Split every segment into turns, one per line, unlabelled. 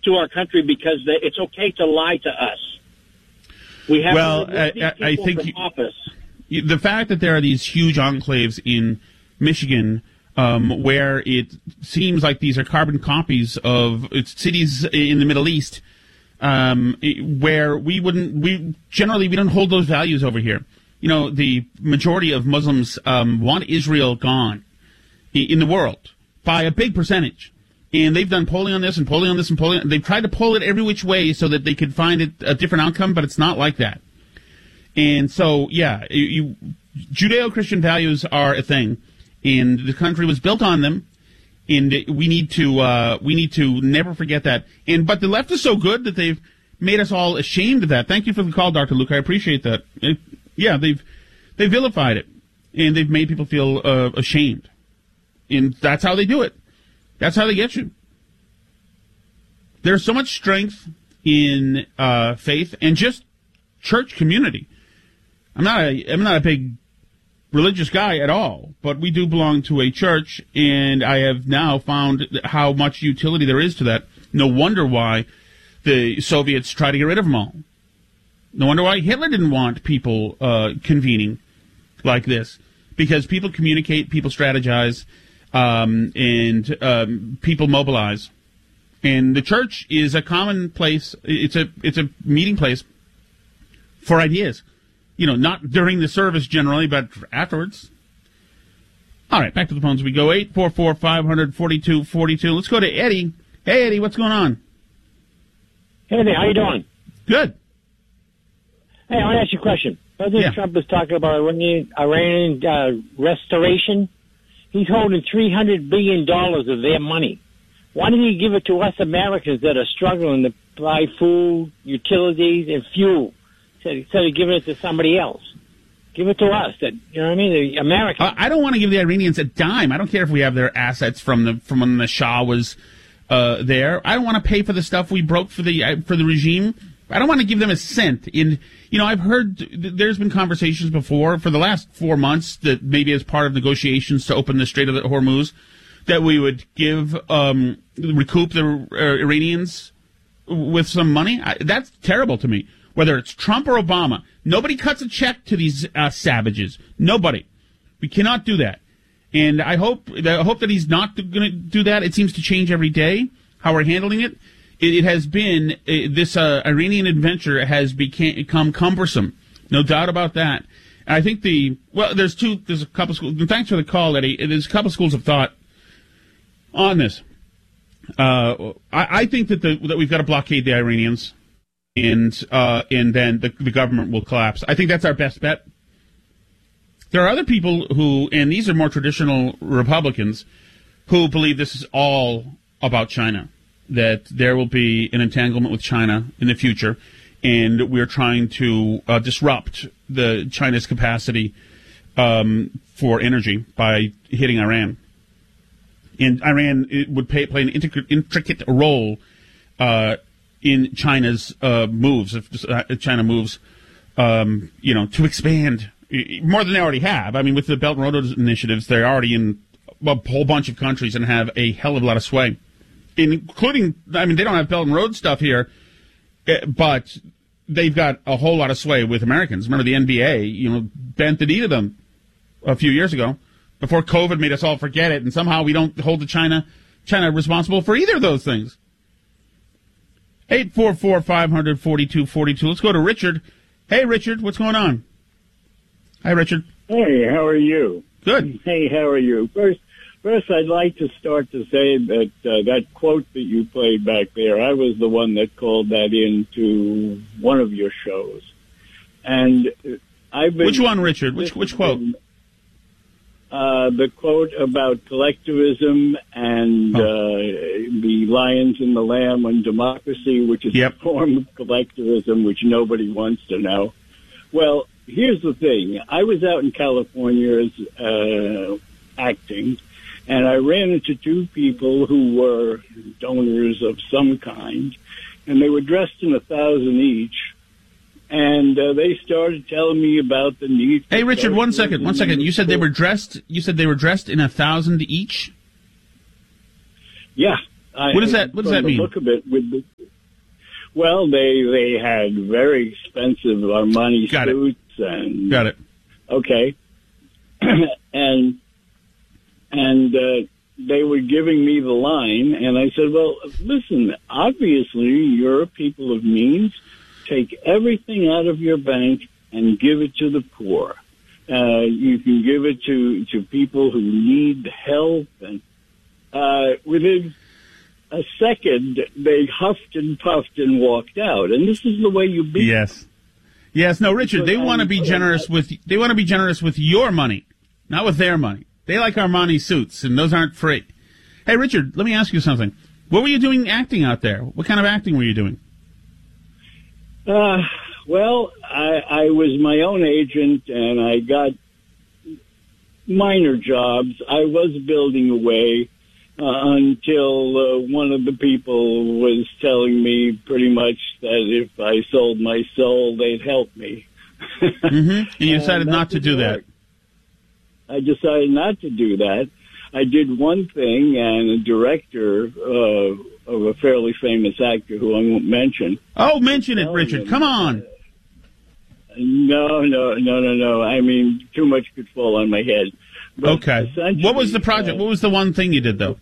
to our country because it's okay to lie to us. We have
I think
office.
The fact that there are these huge enclaves in Michigan where it seems like these are carbon copies of cities in the Middle East, where we generally don't hold those values over here. You know, the majority of Muslims want Israel gone in the world by a big percentage. And they've done polling on this and polling on this and polling. They've tried to poll it every which way so that they could find it a different outcome, but it's not like that. And so, yeah, Judeo-Christian values are a thing, and the country was built on them, and we need to never forget that. But the left is so good that they've made us all ashamed of that. Thank you for the call, Dr. Luke. I appreciate that. They've vilified it, and they've made people feel ashamed, and that's how they do it. That's how they get you. There's so much strength in faith and just church community. I'm not a big religious guy at all, but we do belong to a church, and I have now found how much utility there is to that. No wonder why the Soviets tried to get rid of them all. No wonder why Hitler didn't want people convening like this, because people communicate, people strategize, and people mobilize. And the church is a common place. It's a meeting place for ideas. You know, not during the service generally, but afterwards. All right, back to the phones we go. 844-500-4242. Let's go to Eddie. Hey, Eddie, what's going on?
Hey there, how you doing?
Good.
Hey, I want to ask you a question. President Trump is talking about Iranian restoration. He's holding $300 billion of their money. Why didn't he give it to us Americans that are struggling to buy food, utilities, and fuel, instead of giving it to somebody else? Give it to us. You know what I mean? The Americans.
I don't want to give the Iranians a dime. I don't care if we have their assets from when the Shah was there. I don't want to pay for the stuff we broke for the regime. I don't want to give them a cent. And, you know, I've heard there's been conversations before for the last 4 months that maybe as part of negotiations to open the Strait of Hormuz, that we would recoup the Iranians with some money. That's terrible to me. Whether it's Trump or Obama, nobody cuts a check to these savages. Nobody. We cannot do that. And I hope that he's not going to do that. It seems to change every day how we're handling it. It has been, this Iranian adventure has become cumbersome. No doubt about that. And I think there's a couple schools, and thanks for the call, Eddie. There's a couple schools of thought on this. I think that we've got to blockade the Iranians, and then the government will collapse. I think that's our best bet. There are other people who, and these are more traditional Republicans, who believe this is all about China, that there will be an entanglement with China in the future, and we're trying to disrupt China's capacity for energy by hitting Iran. And Iran would play an intricate role in China's moves. If China moves, to expand more than they already have. I mean, with the Belt and Road initiatives, they're already in a whole bunch of countries and have a hell of a lot of sway. Including, I mean, they don't have Belt and Road stuff here, but they've got a whole lot of sway with Americans. Remember the NBA, bent the knee to them a few years ago before COVID made us all forget it, and somehow we don't hold the China responsible for either of those things. 844-500-4242. Let's go to Richard. Hey, Richard, what's going on? Hi, Richard.
Hey, how are you?
Good.
Hey, how are you? First, I'd like to start to say that that quote that you played back there, I was the one that called that into one of your shows. And I've been...
Which one, Richard? Which quote?
The quote about collectivism and the lions and the lamb and democracy, which is a form of collectivism, which nobody wants to know. Well, here's the thing. I was out in California acting, and I ran into two people who were donors of some kind, and they were dressed in 1,000 each. And they started telling me about the need.
Hey, Richard, one second. You said they were dressed. You said they were dressed in 1,000 each.
Yeah.
What does that mean?
Look of it, well, they had very expensive Armani suits and
got it.
Okay, and they were giving me the line, and I said, "Well, listen. Obviously, you're people of means. Take everything out of your bank and give it to the poor. You can give it to people who need help." And within a second, they huffed and puffed and walked out. And this is the way you beat.
Yes. No, Richard. They want to be generous with. They want to be generous with your money, not with their money. They like Armani suits, and those aren't free. Hey, Richard. Let me ask you something. What were you doing acting out there? What kind of acting were you doing?
Well, I was my own agent, and I got minor jobs. I was building away until one of the people was telling me pretty much that if I sold my soul, they'd help me.
Mm-hmm. And you decided not to do that.
I decided not to do that. I did one thing, and a director of a fairly famous actor who I won't mention.
Oh, mention it, Richard. Come on.
No. I mean, too much could fall on my head. But
okay. What was the project? What was the one thing you did, though?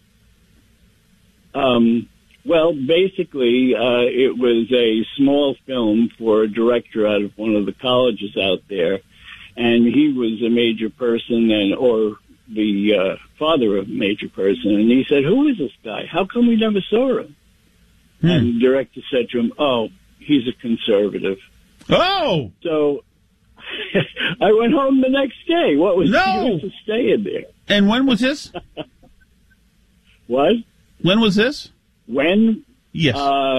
Well, basically, it was a small film for a director out of one of the colleges out there, and he was a major person, or the father of a major person, and he said, "Who is this guy? How come we never saw him?" And the director said to him, "Oh, he's a conservative."
Oh!
So I went home the next day. What was the use of staying there?
And when was this?
What?
When was this?
When?
Yes.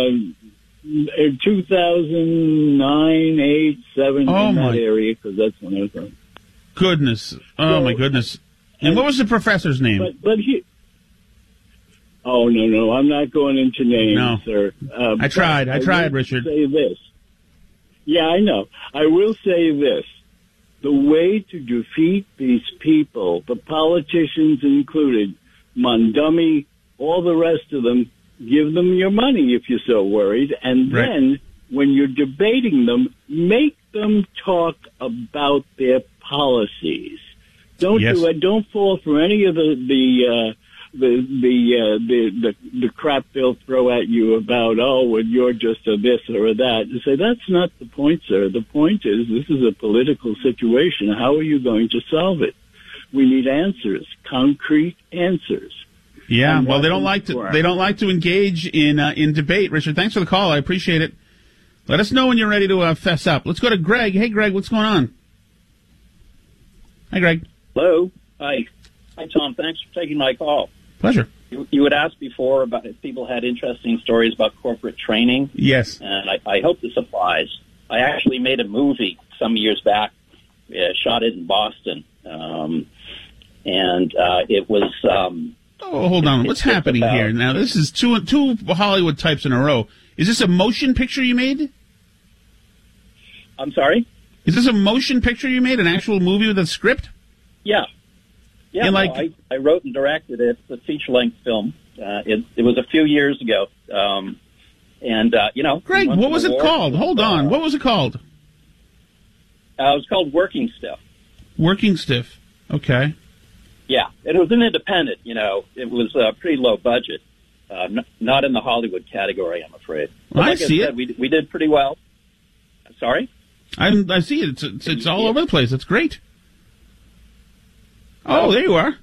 2009, 8, 7, in that area, because that's when I was from.
Goodness. Oh, my goodness. And what was the professor's name?
But he... Oh, no, I'm not going into names, sir.
I tried, Richard.
Say this. Yeah, I know. I will say this. The way to defeat these people, the politicians included, Mondummy, all the rest of them, give them your money if you're so worried, and then when you're debating them, make them talk about their policies. Don't fall for any of the crap they'll throw at you about, well, you're just a this or a that. And say, that's not the point, sir. The point is, this is a political situation. How are you going to solve it? We need answers, concrete answers.
Yeah, well, they don't like to engage in debate. Richard, thanks for the call. I appreciate it. Let us know when you're ready to fess up. Let's go to Greg. Hey, Greg, what's going on? Hi, Greg.
Hello. Hi, Tom. Thanks for taking my call.
Pleasure.
You had asked before about if people had interesting stories about corporate training.
Yes.
And I hope this applies. I actually made a movie some years back, shot it in Boston, and it was...
oh, hold on. What's happening here? Now, this is two Hollywood types in a row. Is this a motion picture you made?
I'm sorry?
Is this a motion picture you made, an actual movie with a script?
Yeah. Yeah, I wrote and directed it. It's a feature-length film. It was a few years ago. Greg,
what was it called? Hold on. What was it called?
It was called Working Stiff.
Working Stiff. Okay.
Yeah, and it was an independent, It was pretty low budget. Not in the Hollywood category, I'm afraid.
Well, I see it.
We did pretty well. Sorry?
I see it. It's all over the place. It's great. Oh, there you are.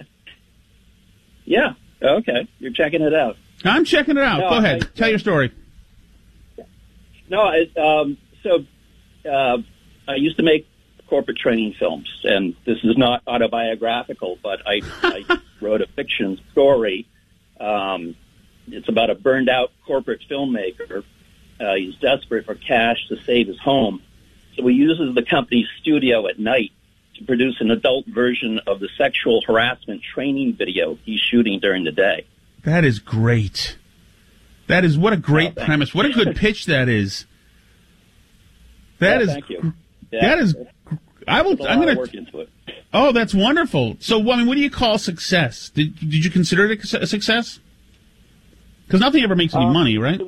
Yeah. Okay. You're checking it out.
I'm checking it out. Go ahead. Tell your story.
No, I used to make corporate training films, and this is not autobiographical, but I wrote a fiction story. It's about a burned-out corporate filmmaker. He's desperate for cash to save his home, so he uses the company's studio at night to produce an adult version of the sexual harassment training video he's shooting during the day.
That is great. What a great premise. What a good pitch that is.
Thank you. Yeah,
that is. I'm going to
work into it.
Oh, that's wonderful. So, what do you call success? Did you consider it a success? Because nothing ever makes any money, right?